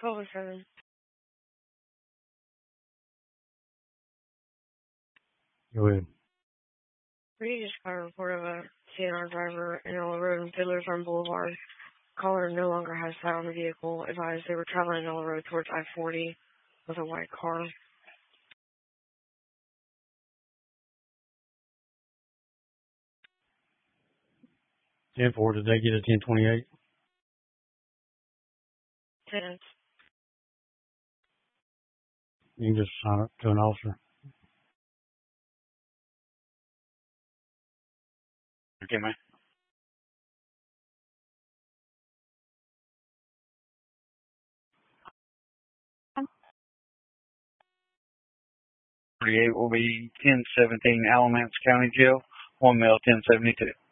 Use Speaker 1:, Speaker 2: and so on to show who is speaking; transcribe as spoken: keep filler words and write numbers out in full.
Speaker 1: twelve oh seven.
Speaker 2: Go ahead.
Speaker 1: We just got a report of a C N R driver in Ella Road and Fiddler's Run Boulevard. Caller no longer has sight on the vehicle. Advised they were traveling Ella Road towards I forty with a white car.
Speaker 2: ten four, did they get a ten twenty-eight?
Speaker 1: ten.
Speaker 2: You can just sign up to an officer.
Speaker 3: Okay, man. forty-eight will be ten seventeen Alamance County Jail, one male ten seventy-two.